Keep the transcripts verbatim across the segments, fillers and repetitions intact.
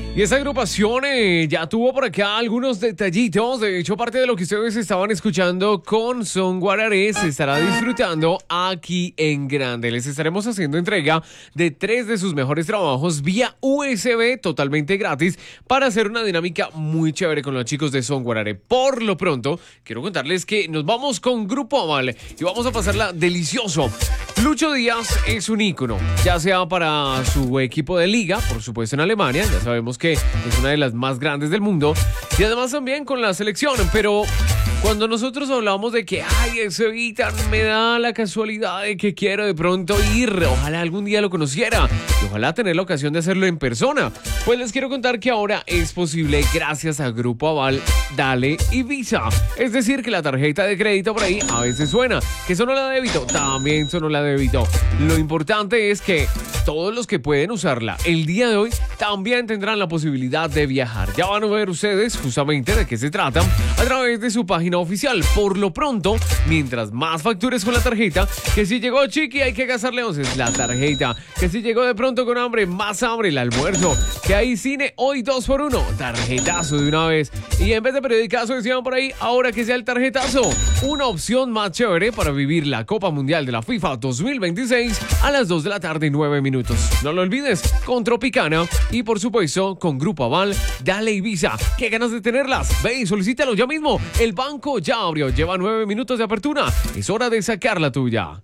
Y esa agrupación eh, ya tuvo por acá algunos detallitos. De hecho, parte de lo que ustedes estaban escuchando con Son Guararé se estará disfrutando aquí en grande. Les estaremos haciendo entrega de tres de sus mejores trabajos vía U S B totalmente gratis para hacer una dinámica muy chévere con los chicos de Son Guararé. Por lo pronto, quiero contarles que nos vamos con Grupo Aval y vamos a pasarla delicioso. Lucho Díaz es un ícono, ya sea para su equipo de liga, por supuesto en Alemania, ya sabemos que es una de las más grandes del mundo, y además también con la selección, pero cuando nosotros hablamos de que, ay, ese Vita me da la casualidad de que quiero de pronto ir, ojalá algún día lo conociera, y ojalá tener la ocasión de hacerlo en persona, pues les quiero contar que ahora es posible gracias a Grupo Aval, Dale y Visa, es decir, que la tarjeta de crédito por ahí a veces suena, que sonó la de débito, también sonó la de débito. Lo importante es que todos los que pueden usarla el día de hoy también tendrán la posibilidad de viajar. Ya van a ver ustedes justamente de qué se trata a través de su página oficial. Por lo pronto, mientras más factures con la tarjeta, que si llegó chiqui hay que gastarle once, la tarjeta, que si llegó de pronto con hambre, más hambre, el almuerzo, que hay cine hoy dos por uno, tarjetazo de una vez. Y en vez de periodicazo decían por ahí, ahora que sea el tarjetazo, una opción más chévere para vivir la Copa Mundial de la FIFA dos mil veintiséis a las dos de la tarde y nueve minutos. No lo olvides, con Tropicana y por supuesto con Grupo Aval, Dale y Visa. ¿Qué ganas de tenerlas? Ve y solicítalo ya mismo. El banco ya abrió, lleva nueve minutos de apertura. Es hora de sacar la tuya.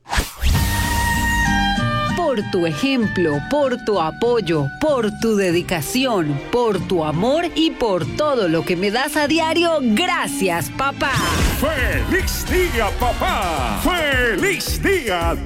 Por tu ejemplo, por tu apoyo, por tu dedicación, por tu amor y por todo lo que me das a diario, gracias, papá. ¡Feliz día, papá! ¡Feliz día!